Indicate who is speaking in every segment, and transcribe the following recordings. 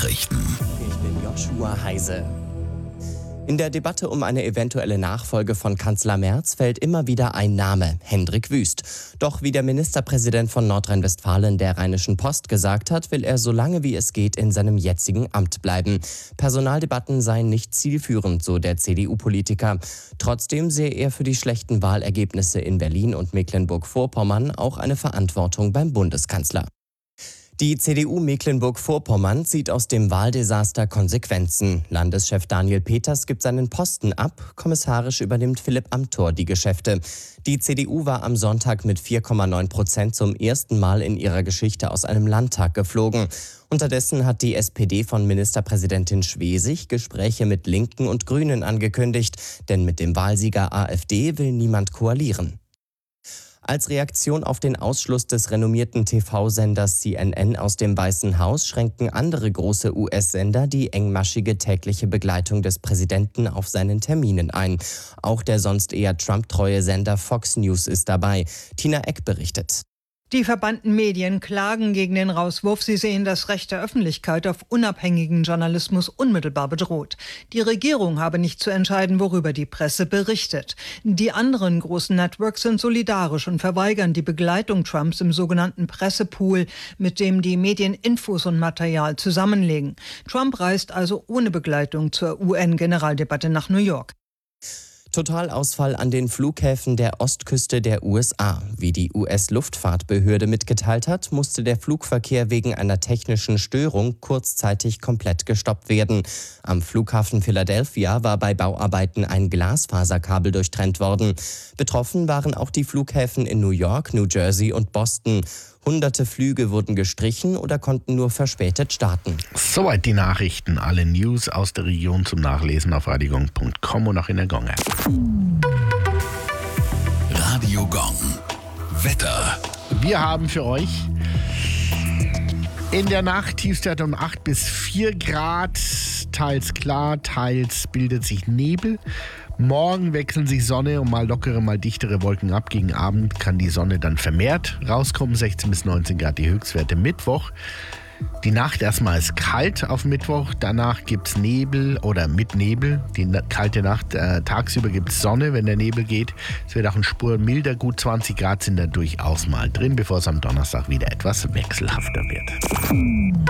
Speaker 1: Nachrichten.
Speaker 2: Ich bin Joshua Heise. In der Debatte um eine eventuelle Nachfolge von Kanzler Merz fällt immer wieder ein Name, Hendrik Wüst. Doch wie der Ministerpräsident von Nordrhein-Westfalen der Rheinischen Post gesagt hat, will er so lange wie es geht in seinem jetzigen Amt bleiben. Personaldebatten seien nicht zielführend, so der CDU-Politiker. Trotzdem sehe er für die schlechten Wahlergebnisse in Berlin und Mecklenburg-Vorpommern auch eine Verantwortung beim Bundeskanzler. Die CDU Mecklenburg-Vorpommern zieht aus dem Wahldesaster Konsequenzen. Landeschef Daniel Peters gibt seinen Posten ab, kommissarisch übernimmt Philipp Amthor die Geschäfte. Die CDU war am Sonntag mit 4,9% zum ersten Mal in ihrer Geschichte aus einem Landtag geflogen. Unterdessen hat die SPD von Ministerpräsidentin Schwesig Gespräche mit Linken und Grünen angekündigt, denn mit dem Wahlsieger AfD will niemand koalieren. Als Reaktion auf den Ausschluss des renommierten TV-Senders CNN aus dem Weißen Haus schränken andere große US-Sender die engmaschige tägliche Begleitung des Präsidenten auf seinen Terminen ein. Auch der sonst eher Trump-treue Sender Fox News ist dabei. Tina Eck berichtet.
Speaker 3: Die verbannten Medien klagen gegen den Rauswurf. Sie sehen das Recht der Öffentlichkeit auf unabhängigen Journalismus unmittelbar bedroht. Die Regierung habe nicht zu entscheiden, worüber die Presse berichtet. Die anderen großen Networks sind solidarisch und verweigern die Begleitung Trumps im sogenannten Pressepool, mit dem die Medien Infos und Material zusammenlegen. Trump reist also ohne Begleitung zur UN-Generaldebatte nach New York.
Speaker 2: Totalausfall an den Flughäfen der Ostküste der USA. Wie die US-Luftfahrtbehörde mitgeteilt hat, musste der Flugverkehr wegen einer technischen Störung kurzzeitig komplett gestoppt werden. Am Flughafen Philadelphia war bei Bauarbeiten ein Glasfaserkabel durchtrennt worden. Betroffen waren auch die Flughäfen in New York, New Jersey und Boston. Hunderte Flüge wurden gestrichen oder konnten nur verspätet starten.
Speaker 4: Soweit die Nachrichten. Alle News aus der Region zum Nachlesen auf radiogong.com und auch in der Gong App.
Speaker 1: Radio Gong. Wetter.
Speaker 4: Wir haben für euch in der Nacht Tiefstwerte um 8 bis 4 Grad. Teils klar, teils bildet sich Nebel. Morgen wechseln sich Sonne und mal lockere, mal dichtere Wolken ab. Gegen Abend kann die Sonne dann vermehrt rauskommen. 16 bis 19 Grad die Höchstwerte. Mittwoch. Die Nacht erstmal ist kalt auf Mittwoch. Danach gibt es Nebel oder mit Nebel. Die kalte Nacht. Tagsüber gibt es Sonne, wenn der Nebel geht. Es wird auch eine Spur milder. Gut 20 Grad sind da durchaus mal drin, bevor es am Donnerstag wieder etwas wechselhafter wird.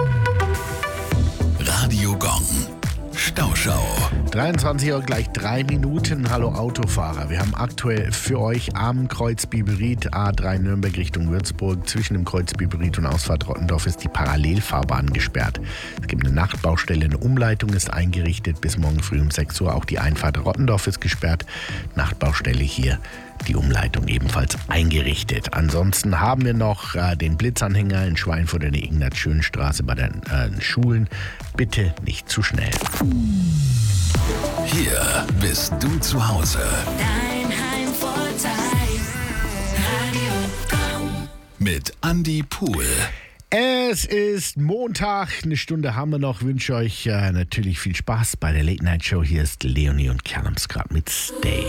Speaker 1: Radio Gong. Stauschau.
Speaker 4: 23 Uhr gleich 3 Minuten. Hallo Autofahrer. Wir haben aktuell für euch am Kreuz Biberith A3 Nürnberg Richtung Würzburg. Zwischen dem Kreuz Biberith und Ausfahrt Rottendorf ist die Parallelfahrbahn gesperrt. Es gibt eine Nachtbaustelle, eine Umleitung ist eingerichtet. Bis morgen früh um 6 Uhr. Auch die Einfahrt Rottendorf ist gesperrt. Nachtbaustelle hier. Die Umleitung ebenfalls eingerichtet. Ansonsten haben wir noch den Blitzanhänger in Schweinfurt in der Ignaz-Schön-Straße bei den Schulen. Bitte nicht zu schnell.
Speaker 1: Hier bist du zu Hause.
Speaker 5: Dein Heimvorteil. Radio Gong.
Speaker 1: Mit Andi Pohl.
Speaker 4: Es ist Montag, eine Stunde haben wir noch. Wünsche euch natürlich viel Spaß bei der Late Night Show. Hier ist Leonie und Callum Scott mit Stay.